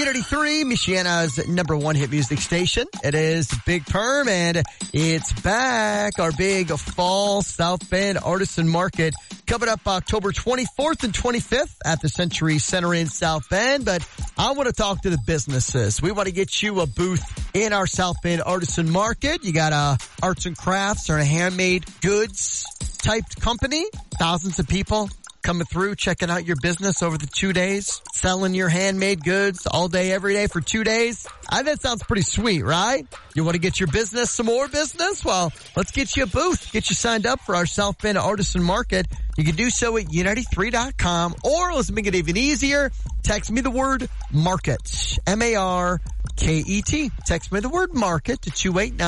U93, Michiana's number one hit music station. It is Big Perm, and it's back. Our big fall South Bend Artisan Market coming up October 24th and 25th at the Century Center in South Bend. But I want to talk to the businesses. We want to get you a booth in our South Bend Artisan Market. You got a arts and crafts or a handmade goods typed company. Thousands of people coming through, checking out your business over the 2 days, selling your handmade goods all day, every day for 2 days. That sounds pretty sweet, right? You want to get your business some more business? Well, let's get you a booth. Get you signed up for our South Bend Artisan Market. You can do so at U93.com, or let's make it even easier. Text me the word market, M-A-R-K-E-T. Text me the word market to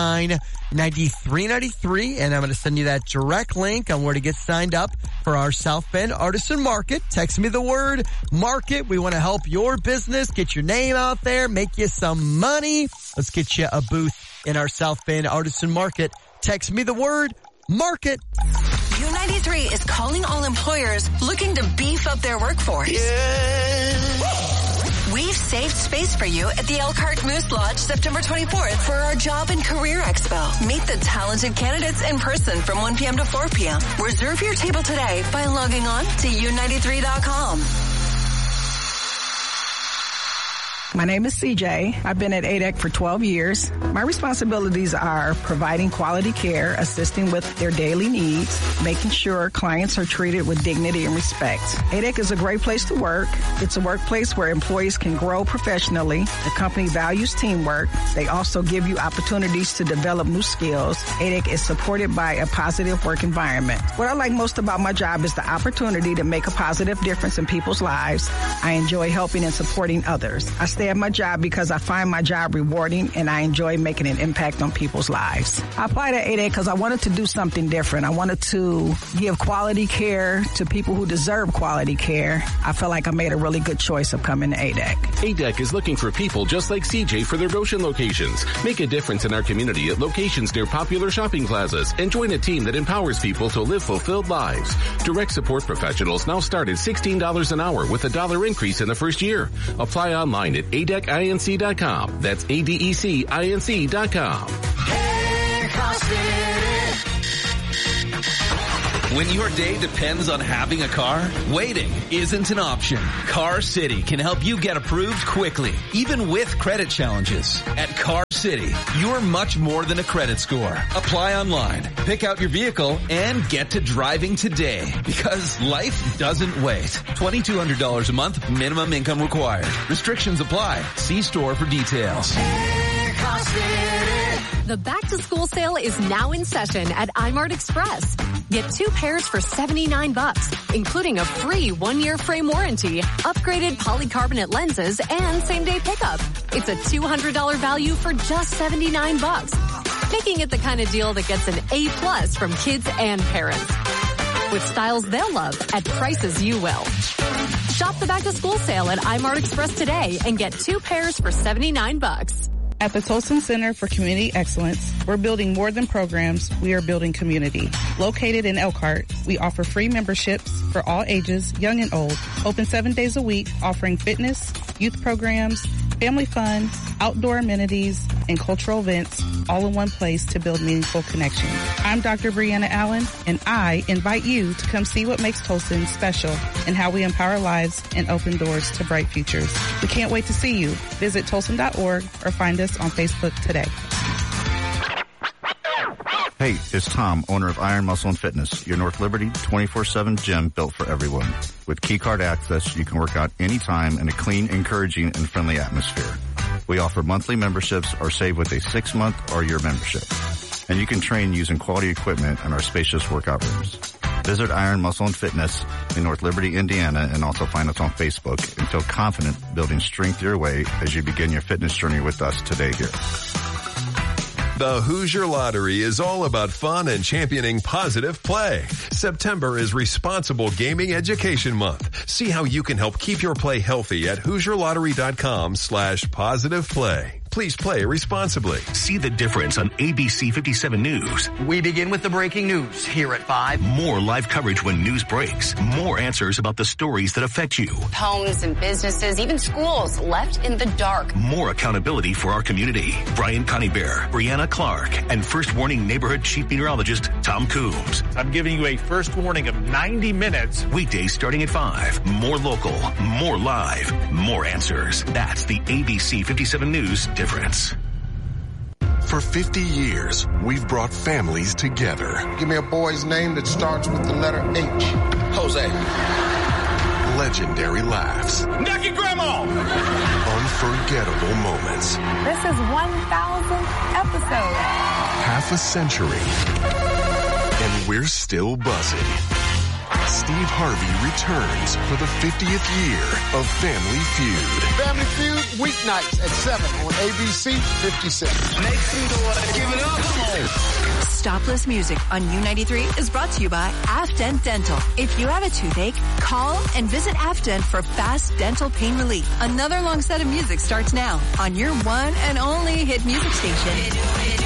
289-9393, and I'm going to send you that direct link on where to get signed up for our South Bend Artisan Market. Text me the word market. We want to help your business, get your name out there, make you some money. Let's get you a booth in our South Bend Artisan Market. Text me the word market. U93 is calling all employers looking to beef up their workforce. Yeah. We've saved space for you at the Elkhart Moose Lodge September 24th for our Job and Career Expo. Meet the talented candidates in person from 1 p.m. to 4 p.m. Reserve your table today by logging on to U93.com. My name is CJ. I've been at ADEC for 12 years. My responsibilities are providing quality care, assisting with their daily needs, making sure clients are treated with dignity and respect. ADEC is a great place to work. It's a workplace where employees can grow professionally. The company values teamwork. They also give you opportunities to develop new skills. ADEC is supported by a positive work environment. What I like most about my job is the opportunity to make a positive difference in people's lives. I enjoy helping and supporting others. I stay at my job because I find my job rewarding and I enjoy making an impact on people's lives. I applied at ADEC because I wanted to do something different. I wanted to give quality care to people who deserve quality care. I feel like I made a really good choice of coming to ADEC. ADEC is looking for people just like CJ for their Goshen locations. Make a difference in our community at locations near popular shopping plazas and join a team that empowers people to live fulfilled lives. Direct support professionals now start at $16 an hour with $1 increase in the first year. Apply online at ADECinc.com. That's ADECinc.com. Hey, Car City. When your day depends on having a car, waiting isn't an option. Car City can help you get approved quickly, even with credit challenges. At Car City, you're much more than a credit score. Apply online, pick out your vehicle, and get to driving today. Because life doesn't wait. $2,200 a month, minimum income required. Restrictions apply. See store for details. Hey, Car City. The back-to-school sale is now in session at iMart Express. Get 2 pairs for $79, including a free 1-year frame warranty, upgraded polycarbonate lenses, and same-day pickup. It's a $200 value for just $79, making it the kind of deal that gets an A+ from kids and parents. With styles they'll love at prices you will. Shop the back-to-school sale at iMart Express today and get 2 pairs for $79. At the Tolson Center for Community Excellence, we're building more than programs, we are building community. Located in Elkhart, we offer free memberships for all ages, young and old. Open 7 days a week, offering fitness, youth programs, family fun, outdoor amenities, and cultural events all in one place to build meaningful connections. I'm Dr. Brianna Allen, and I invite you to come see what makes Tolson special and how we empower lives and open doors to bright futures. We can't wait to see you. Visit Tolson.org or find us on Facebook today. Hey, it's Tom, owner of Iron Muscle and Fitness, your North Liberty 24/7 gym built for everyone. With keycard access, you can work out anytime in a clean, encouraging, and friendly atmosphere. We offer monthly memberships or save with a 6-month or year membership. And you can train using quality equipment in our spacious workout rooms. Visit Iron Muscle and Fitness in North Liberty, Indiana, and also find us on Facebook and feel confident building strength your way as you begin your fitness journey with us today here. The Hoosier Lottery is all about fun and championing positive play. September is Responsible Gaming Education Month. See how you can help keep your play healthy at HoosierLottery.com/positive play. Please play responsibly. See the difference on ABC 57 News. We begin with the breaking news here at 5. More live coverage when news breaks. More answers about the stories that affect you. Homes and businesses, even schools, left in the dark. More accountability for our community. Brian Conybeare, Brianna Clark, and First Warning Neighborhood Chief Meteorologist Tom Coombs. I'm giving you a first warning of 90 minutes. Weekdays starting at 5. More local, more live, more answers. That's the ABC 57 News difference. For 50 years, we've brought families together. Give me a boy's name that starts with the letter H. Jose. Legendary laughs. Knock your grandma! Unforgettable moments. This is 1,000th episode. Half a century. And we're still buzzing. Steve Harvey returns for the 50th year of Family Feud. Family Feud, weeknights at 7 on ABC 57. Make some noise. Give it up. Come on. Stopless Music on U93 is brought to you by Afdent Dental. If you have a toothache, call and visit Afdent for fast dental pain relief. Another long set of music starts now on your one and only hit music station.